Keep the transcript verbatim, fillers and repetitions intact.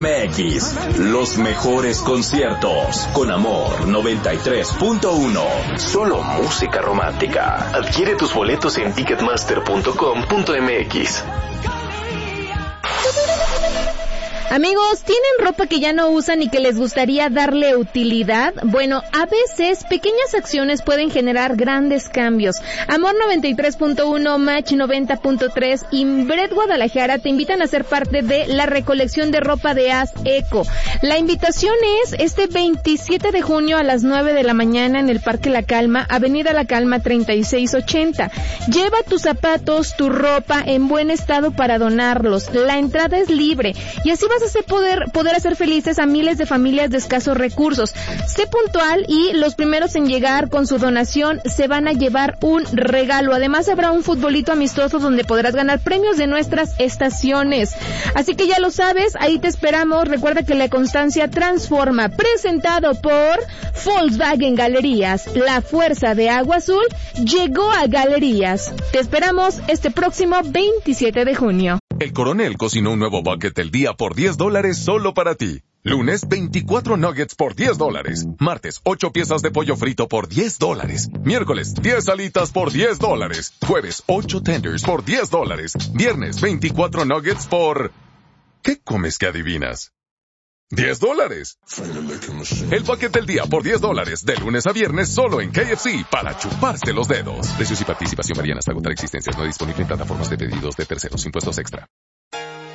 M X, los mejores conciertos, con Amor noventa y tres punto uno. Solo música romántica. Adquiere tus boletos en ticketmaster punto com punto m x. Amigos, ¿tienen ropa que ya no usan y que les gustaría darle utilidad? Bueno, a veces pequeñas acciones pueden generar grandes cambios. Amor noventa y tres punto uno, Match noventa punto tres y Bred Guadalajara te invitan a ser parte de la recolección de ropa de Haz Eco. La invitación es este veintisiete de junio a las nueve de la mañana en el Parque La Calma, Avenida La Calma treinta y seis ochenta. Lleva tus zapatos, tu ropa en buen estado para donarlos. La entrada es libre y así vas a hacer poder, poder hacer felices a miles de familias de escasos recursos. Sé puntual y los primeros en llegar con su donación se van a llevar un regalo. Además habrá un futbolito amistoso donde podrás ganar premios de nuestras estaciones. Así que ya lo sabes, ahí te esperamos. Recuerda que la constancia transforma. Presentado por Volkswagen Galerías. La fuerza de Agua Azul llegó a Galerías. Te esperamos este próximo veintisiete de junio. El Coronel cocinó un nuevo bucket del día por diez dólares solo para ti. Lunes, veinticuatro nuggets por diez dólares. Martes, ocho piezas de pollo frito por diez dólares. Miércoles, diez alitas por diez dólares. Jueves, ocho tenders por diez dólares. Viernes, veinticuatro nuggets por... ¿Qué comes que adivinas? diez dólares. El bucket del día por diez dólares, de lunes a viernes solo en K F C, para chuparse los dedos. Precios y participación varían hasta agotar existencias. No disponible en plataformas de pedidos de terceros. Impuestos extra.